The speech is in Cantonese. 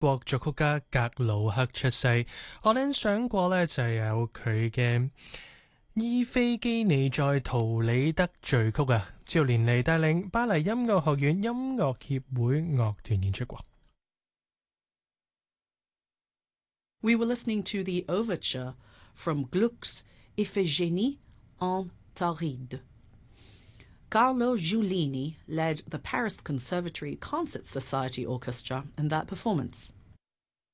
國作曲家格魯克出世，我哋想過呢，就係有佢嘅伊菲基尼在圖里德序曲啊，趙連尼帶領巴黎音樂學院音樂協會樂團演出過。 We were listening to the overture from Gluck's Iphigénie en Tauride. Carlo Giulini led the Paris Conservatory Concert Society Orchestra in that performance.